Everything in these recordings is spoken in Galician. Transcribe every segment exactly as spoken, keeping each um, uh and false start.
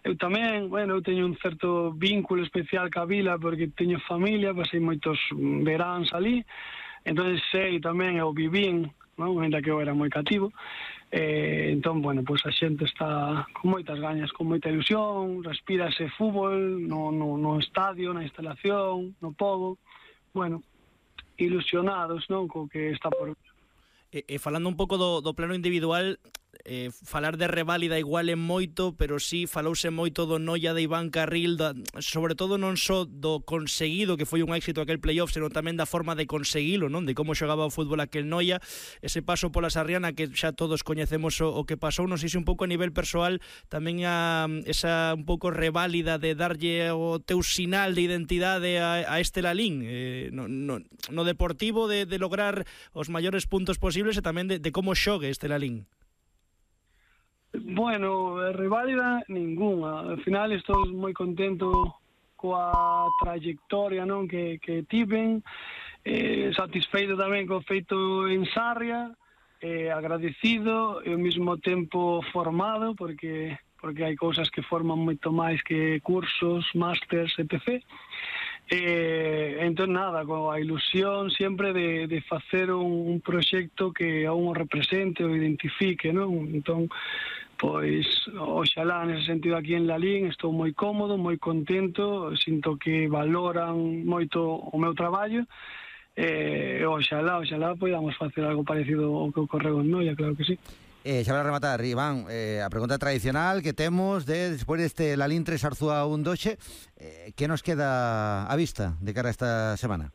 Eu tamén, bueno, eu teño un certo vínculo especial ca vila porque teño familia, pasei moitos veráns ali, entón sei tamén, eu vivín, non? Ainda que eu era moi cativo, eh, entón, bueno, pois a xente está con moitas gañas, con moita ilusión, respira ese fútbol no, no, no estadio, na instalación, no pogo, bueno, ilusionados, non? Co que está por... E, e falando un pouco do, do plano individual, eh, falar de reválida igual é moito, pero sí falouse moito do Noia de Iván Carril, da, sobre todo non só do conseguido, que foi un éxito aquel playoff, senón tamén da forma de conseguilo, non? De como xogaba o fútbol aquel Noia, ese paso pola Sarriana que xa todos coñecemos o, o que pasou, non sei se un pouco a nivel persoal tamén a esa un pouco reválida de darlle o teu sinal de identidade a, a este Lalín, eh, no, no, no deportivo de, de lograr os maiores puntos posibles e tamén de, de como xogue este Lalín. Bueno, reválida ningunha. Al final estou moi contento coa trayectoria, non, que, que tiven, eh, satisfeito tamén co feito en Sarria, eh, agradecido e ao mesmo tempo formado, porque porque hai cousas que forman moito máis que cursos, másters, etcétera. Eh, entón nada, coa ilusión sempre de, de facer un, un proxecto que a un o represente ou identifique, non? Entón, pois, oxalá nese sentido aquí en Lalín estou moi cómodo, moi contento, sinto que valoran moito o meu traballo, e eh, oxalá, oxalá podamos facer algo parecido ao que ocorreu en Noia, claro que sí. Eh, xa para rematar, Iván, eh, a pregunta tradicional que temos de, despois deste Lalín tres Arzúa un doce, eh, que nos queda a vista de cara a esta semana?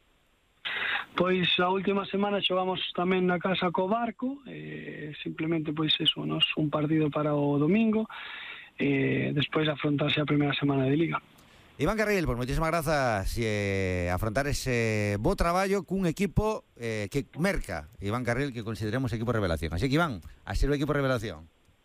Pois a última semana xogamos tamén na casa co Barco, eh, simplemente pois eso, nos un partido para o domingo, e eh, despois afrontarse a primeira semana de Liga. Iván Carril, pues moitísimas grazas e eh, afrontar ese bo traballo cun equipo eh, que merca Iván Carril, que consideremos equipo revelación. Así que Iván, a ser o equipo revelación.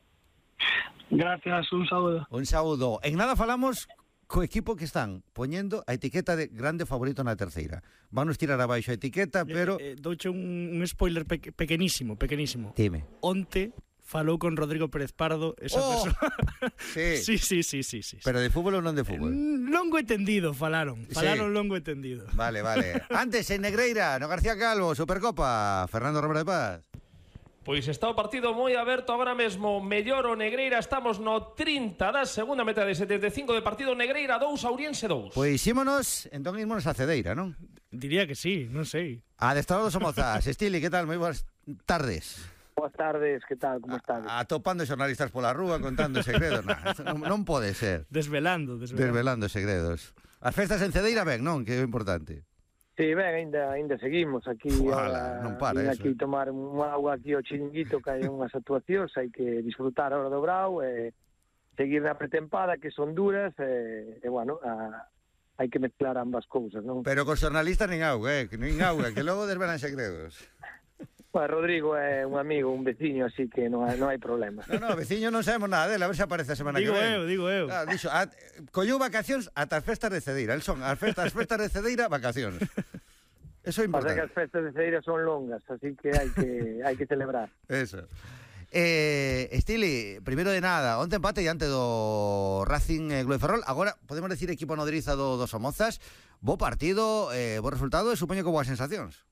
Gracias, un saúdo. Un saúdo. En nada falamos co equipo que están poñendo a etiqueta de grande favorito na terceira. Vanos tirar abaixo a etiqueta, pero... Eh, eh, douche un, un spoiler pe pequenísimo, pequenísimo. Dime. Onte falou con Rodrigo Pérez Pardo, esa oh, persona. Sí. sí, sí, sí, sí, sí. Pero de fútbol ou non de fútbol? Longo entendido falaron, falaron sí. Longo entendido. Vale, vale. Antes en Negreira, no García Calvo, Supercopa, Fernando Romero de Paz. Pois está o partido moi aberto agora mesmo. Mellor o Negreira, estamos no trinta da segunda meta de setenta e cinco de partido. Negreira dous, Auriense dous. Pois ímonos, entón ímonos a Cedeira, non? Diría que sí, non sei. Adestrado dos Somozas. Estili, que tal? Moi boas tardes. Boas tardes, que tal, como estás? Atopando xornalistas pola rúa contando segredos, nah, non, non pode ser. Desvelando, desvelando. Desvelando segredos. As festas en Cedeira ben, non? Que é importante. Sí, ben, ainda ainda seguimos aquí. Uala, non para eso. Aquí tomar un agua aquí ao chiringuito, que hai unhas actuacións, hai que disfrutar a hora do brau e seguir na pretempada, que son duras e, e bueno, a, hai que mezclar ambas cousas, non? Pero con xornalistas nin auga, eh, que nin auga, que logo desvelan segredos. Bueno, Rodrigo é un amigo, un veciño, así que non hai, non hai problema. No, no, veciño non sabemos nada dele, a ver se aparece a semana digo que ven. Eu, digo eu, claro, dixo, a, colleu vacacións ata as festas de Cedeira. El son as festas, as festas de Cedeira, vacacións. Eso é importante. Pasa que as festas de Cedeira son longas, así que hai que hai que celebrar. Eso. Eh, Estili, primeiro de nada, onte empate diante do Racing eh, Club de Ferrol. Agora podemos decir equipo nodriza do, do Somozas. Bo partido, eh, bo resultado e supoño que boas sensacións.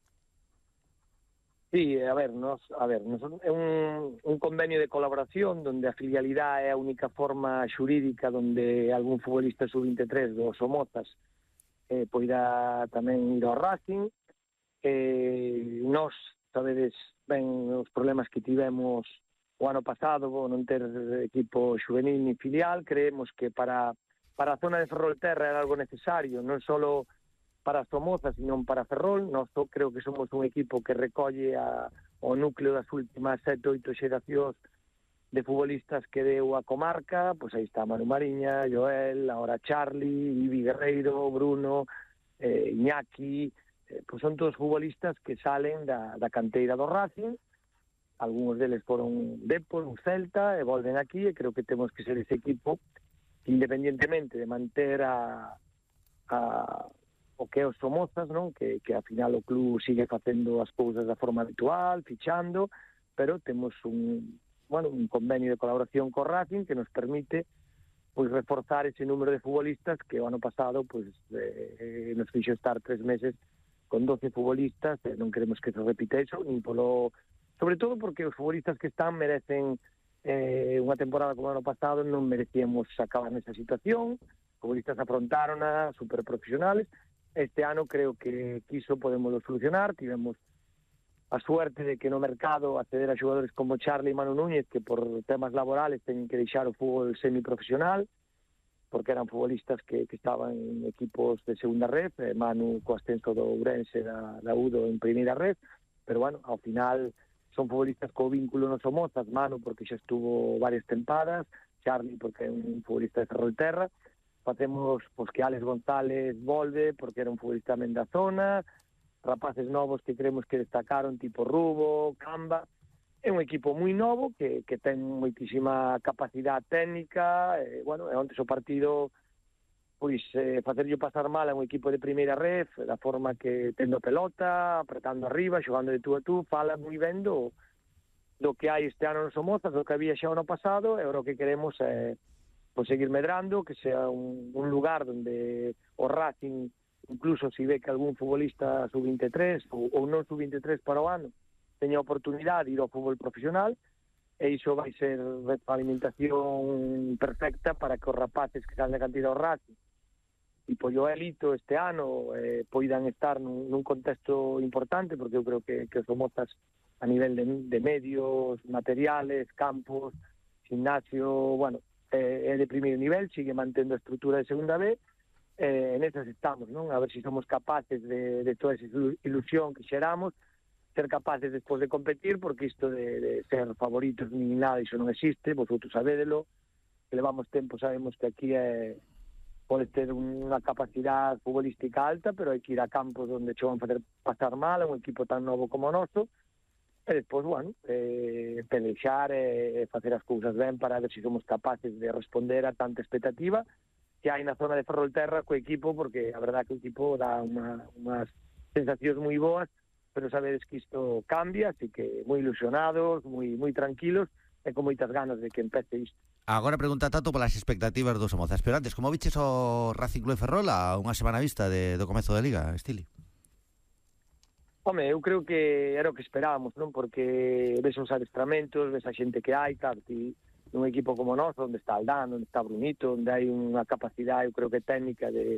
Sí, a ver, nos, a ver, nos, é un, un convenio de colaboración donde a filialidade é a única forma xurídica donde algún futbolista sub veintitrés do Somozas eh, poida tamén ir ao Racing. Eh, nos, sabedes ben os problemas que tivemos o ano pasado, non ter equipo juvenil ni filial. Creemos que para, para a zona de Ferrolterra era algo necesario, non só para Somozas, sino para Ferrol. Nós creo que somos un equipo que recolle a, o núcleo das últimas sete, oito xeracións de futbolistas que deu a comarca. Pois aí está Manu Mariña, Joel, ahora Charlie, Ibi Guerreiro, Bruno, eh, Iñaki, eh, pois son todos futbolistas que salen da, da canteira do Racing. Algúns deles foron Depor, un Celta, e volven aquí, e creo que temos que ser ese equipo que, independientemente de manter a, a o que é os Somozas, non? Que, que ao final o club sigue facendo as cousas da forma habitual, fichando, pero temos un, bueno, un convenio de colaboración co Racing que nos permite pois reforzar ese número de futbolistas que o ano pasado pois eh, nos fixo estar tres meses con doce futbolistas, e non queremos que se repita iso, nin polo... sobre todo porque os futbolistas que están merecen eh, unha temporada como o ano pasado, non merecíamos acabar nesa situación, os futbolistas afrontárona, super profesionales. Este ano creo que quiso podemos solucionar, tivemos a suerte de que no mercado acceder a xogadores como Charlie e Manu Núñez, que por temas laborales teñen que deixar o fútbol semiprofesional, porque eran futbolistas que, que estaban en equipos de segunda red, eh, Manu co ascenso do Ourense da, da Udo en primeira red, pero bueno, ao final son futbolistas co vínculo no Somozas, Manu porque xa estuvo varias tempadas, Charlie porque é un futbolista de Ferrolterra, facemos pois, que Alex González volve porque era un futbolista tamén da zona, rapaces novos que creemos que destacaron, tipo Rubo, Camba. É un equipo moi novo, que, que ten moitísima capacidade técnica, e, bueno, e onte o partido, pois, eh, facerlle pasar mal a un equipo de primeira red, da forma que tendo pelota, apretando arriba, xogando de tú a tú, fala moi ben do, do que hai este ano no Somozas, do que había xa o ano pasado, e agora o que queremos é pois, seguir medrando, que sea un, un lugar onde o Racing, incluso se ve que algún futbolista sub veintitrés ou, ou non sub veintitrés para o ano teña a oportunidade de ir ao fútbol profesional, e iso vai ser a alimentación perfecta para que os rapaces que salen de cantidad ao Racing e po Joelito este ano eh, poidan estar nun, nun contexto importante, porque eu creo que, que os Somozas a nivel de, de medios, materiales, campos, gimnasio, bueno, eh, é de primeiro nivel, sigue mantendo a estrutura de segunda B. Eh, nesas estamos, non? A ver se si somos capaces de, de toda esa ilusión que xeramos, ser capaces despois de competir, porque isto de, de ser favoritos ni nada, iso non existe, vosotros sabédelo, que levamos tempo, sabemos que aquí é, pode ter unha capacidade futbolística alta, pero hai que ir a campos onde che van fazer pasar mal, a un equipo tan novo como o noso, e despois, bueno, eh, pelexar e facer as cousas ben para ver se si somos capaces de responder a tanta expectativa que hai na zona de Ferrolterra co equipo, porque a verdad que o equipo dá unha, unhas sensacións moi boas, pero sabedes que isto cambia, así que moi ilusionados, moi moi tranquilos e con moitas ganas de que empece isto. Agora pregunta Tato polas expectativas dos Somozas, pero antes, como viches o Racing Club de Ferrol a unha semana vista de, do comezo da Liga, Estili? Home, eu creo que era o que esperábamos, non? Porque ves os adestramentos, ves a xente que hai, tal, e nun equipo como nós, onde está Aldán, onde está Brunito, onde hai unha capacidade, eu creo que técnica de,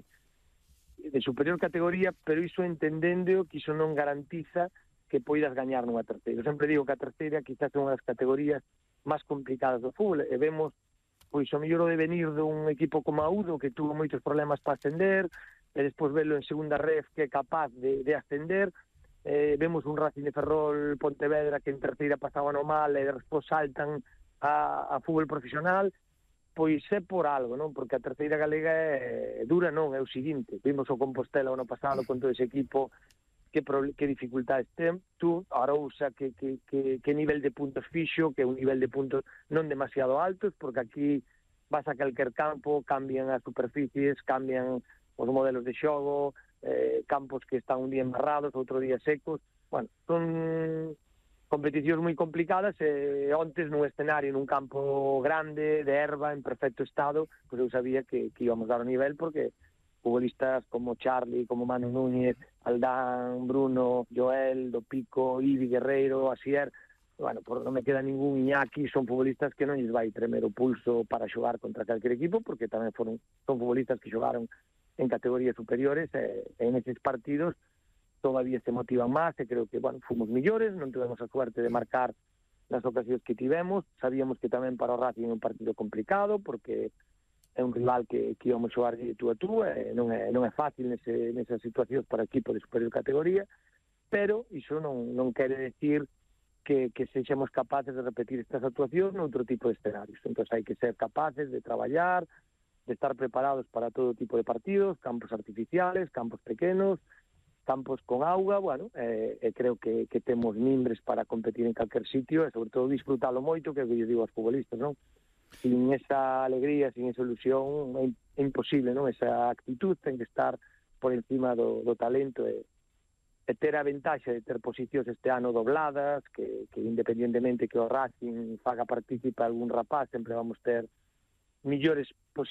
de superior categoría, pero iso entendendo que iso non garantiza que poidas gañar nunha terceira. Eu sempre digo que a terceira quizás é unha das categorías máis complicadas do fútbol, e vemos pois o mellor o de venir dun equipo como a Udo, que tuvo moitos problemas para ascender, e despois velo en segunda ref que é capaz de, de ascender, eh, vemos un Racing de Ferrol Pontevedra que en terceira pasaban o mal e despois saltan a, a fútbol profesional, pois é por algo, non? Porque a terceira galega é dura, non, é o seguinte, vimos o Compostela o ano pasado con todo ese equipo, que, que dificultades ten, tú, a Arousa, que, que, que, que nivel de puntos fixo, que é un nivel de puntos non demasiado altos, porque aquí vas a calquer campo, cambian as superficies, cambian os modelos de xogo, eh, campos que están un día embarrados, outro día secos, bueno, son competicións moi complicadas, e ontes nun escenario, nun campo grande, de erva, en perfecto estado, pois eu sabía que, que íbamos dar o nivel, porque futbolistas como Charlie, como Manu Núñez, Aldán, Bruno, Joel, Do Pico, Ivi Guerreiro, Asier, bueno, por non me queda ningún Iñaki, son futbolistas que non lles vai tremer o pulso para xogar contra calquer equipo, porque tamén foron son futbolistas que xogaron en categorías superiores, e, e en eses partidos todavía se motivan máis, e creo que, bueno, fomos millores, non tivemos a suerte de marcar nas ocasións que tivemos, sabíamos que tamén para o Racing é un partido complicado, porque é un rival que, que íbamos xogar de tú a tú, e non é, non é fácil nese, nesas situacións para equipo de superior categoría, pero iso non, non quere decir que, que sexamos capaces de repetir estas actuacións noutro tipo de escenarios. Entón hai que ser capaces de traballar, de estar preparados para todo tipo de partidos, campos artificiales, campos pequenos, campos con auga, bueno, eh, eh, creo que, que temos mimbres para competir en calquer sitio, e sobre todo disfrutalo moito, que é o que eu digo aos futbolistas, non? Sin esa alegría, sin esa ilusión, é, é imposible, non? Esa actitud ten que estar por encima do, do talento, e, e ter a ventaxa de ter posicións este ano dobladas, que, que independientemente que o Racing faga partícipe algún rapaz, sempre vamos ter millores posibilidades